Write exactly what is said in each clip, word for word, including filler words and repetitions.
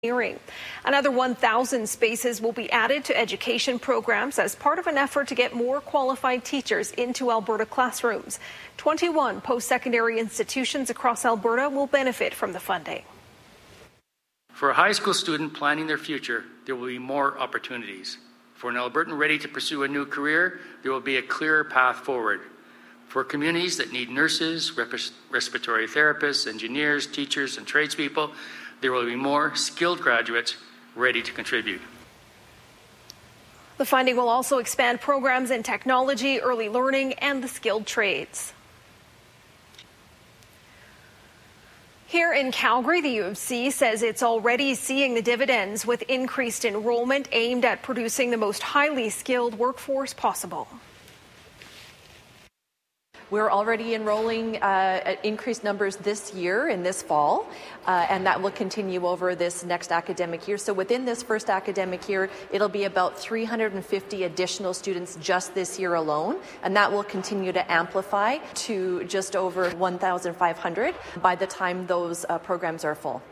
Another one thousand spaces will be added to education programs as part of an effort to get more qualified teachers into Alberta classrooms. twenty-one post-secondary institutions across Alberta will benefit from the funding. For a high school student planning their future, there will be more opportunities. For an Albertan ready to pursue a new career, there will be a clearer path forward. For communities that need nurses, respiratory therapists, engineers, teachers, and tradespeople, there will be more skilled graduates ready to contribute. The funding will also expand programs in technology, early learning, and the skilled trades. Here in Calgary, the U of C says it's already seeing the dividends with increased enrollment aimed at producing the most highly skilled workforce possible. We're already enrolling uh, at increased numbers this year in this fall, uh, and that will continue over this next academic year. So within this first academic year, it'll be about three hundred fifty additional students just this year alone, and that will continue to amplify to just over one thousand five hundred by the time those uh, programs are full.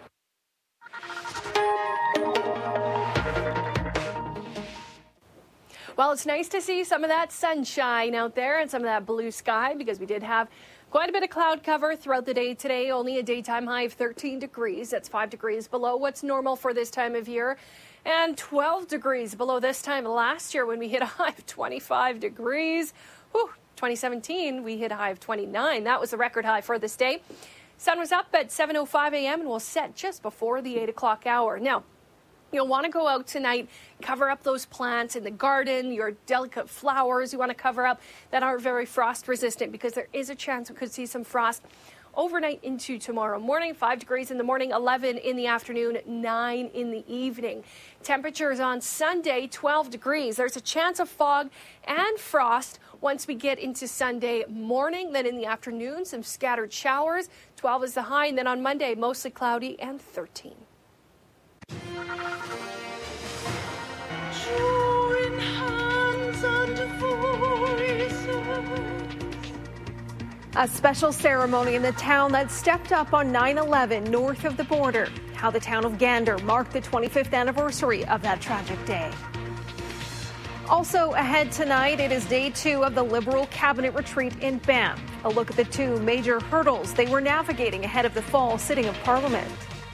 Well, it's nice to see some of that sunshine out there and some of that blue sky because we did have quite a bit of cloud cover throughout the day today. Only a daytime high of thirteen degrees. That's five degrees below what's normal for this time of year and twelve degrees below this time last year when we hit a high of twenty-five degrees. Whew, twenty seventeen, we hit a high of twenty-nine. That was the record high for this day. Sun was up at seven oh five a.m. and will set just before the eight o'clock hour. Now, you'll want to go out tonight, cover up those plants in the garden, your delicate flowers you want to cover up that are very frost resistant because there is a chance we could see some frost overnight into tomorrow morning. Five degrees in the morning, eleven in the afternoon, nine in the evening. Temperatures on Sunday, twelve degrees. There's a chance of fog and frost once we get into Sunday morning. Then in the afternoon, some scattered showers. twelve is the high. And then on Monday, mostly cloudy and thirteen. A special ceremony in the town that stepped up on nine eleven north of the border. How the town of Gander marked the twenty-fifth anniversary of that tragic day. Also ahead tonight, it is day two of the Liberal cabinet retreat in Banff. A look at the two major hurdles they were navigating ahead of the fall sitting of Parliament.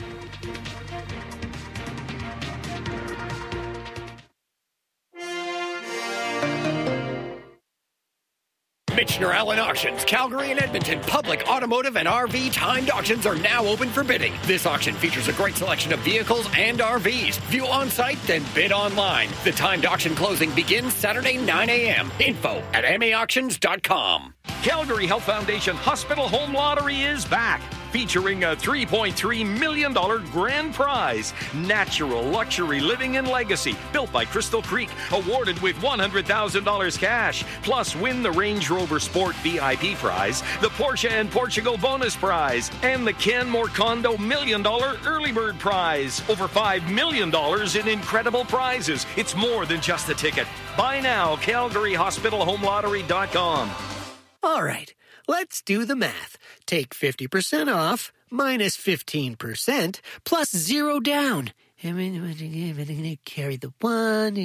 Michener Allen Auctions, Calgary and Edmonton public automotive and R V timed auctions are now open for bidding. This auction features a great selection of vehicles and R Vs. View on site, then bid online. The timed auction closing begins Saturday nine a.m. Info at m a auctions dot com. Calgary Health Foundation Hospital Home Lottery is back, featuring a three point three million dollars grand prize. Natural luxury living and legacy, built by Crystal Creek, awarded with one hundred thousand dollars cash. Plus, win the Range Rover Sport V I P prize, the Porsche and Portugal bonus prize, and the Canmore Condo million dollar early bird prize. Over five million dollars in incredible prizes. It's more than just a ticket. Buy now, Calgary Hospital Home Lottery dot com. All right, let's do the math. Take fifty percent off, minus fifteen percent, plus zero down. Carry the one.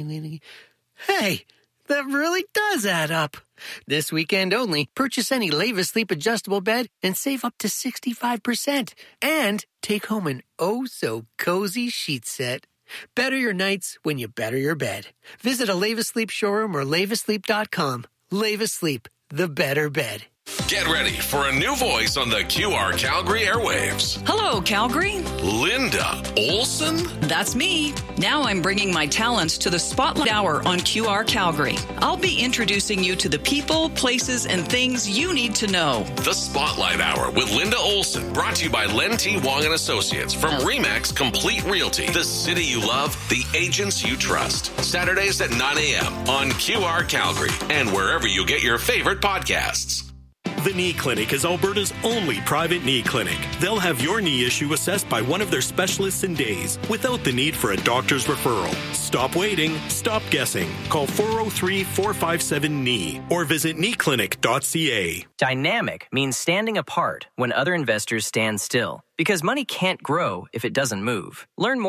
Hey, that really does add up. This weekend only, purchase any Leva Sleep adjustable bed and save up to sixty-five percent. And take home an oh-so-cozy sheet set. Better your nights when you better your bed. Visit a Leva Sleep showroom or leva sleep dot com. Leva Sleep, the better bed. Get ready for a new voice on the Q R Calgary airwaves. Hello, Calgary. Linda Olson? That's me. Now I'm bringing my talents to the Spotlight Hour on Q R Calgary. I'll be introducing you to the people, places, and things you need to know. The Spotlight Hour with Linda Olson, brought to you by Len T. Wong and Associates from oh. Remax Complete Realty. The city you love, the agents you trust. Saturdays at nine a.m. on Q R Calgary and wherever you get your favorite podcasts. The Knee Clinic is Alberta's only private knee clinic. They'll have your knee issue assessed by one of their specialists in days without the need for a doctor's referral. Stop waiting. Stop guessing. Call four oh three, four five seven, K N E E or visit knee clinic dot c a. Dynamic means standing apart when other investors stand still. Because money can't grow if it doesn't move. Learn more.